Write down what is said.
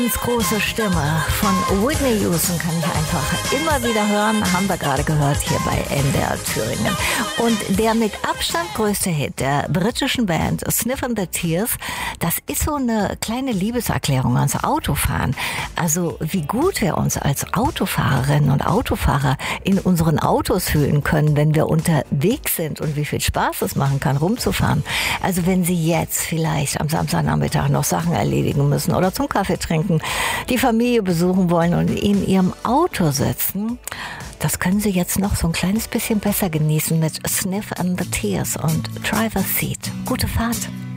Ganz große Stimme von Whitney Houston kann ich einfach immer wieder hören, haben wir gerade gehört hier bei NDR Thüringen. Und der mit Abstand größte Hit der britischen Band Sniff and the Tears, das ist so eine kleine Liebeserklärung ans Autofahren. Also wie gut wir uns als Autofahrerinnen und Autofahrer in unseren Autos fühlen können, wenn wir unterwegs sind und wie viel Spaß es machen kann, rumzufahren. Also wenn Sie jetzt vielleicht am Samstagnachmittag noch Sachen erledigen müssen oder zum Kaffee trinken, die Familie besuchen wollen und in ihrem Auto sitzen, das können Sie jetzt noch so ein kleines bisschen besser genießen mit Sniff and the Tears und Driver's Seat. Gute Fahrt!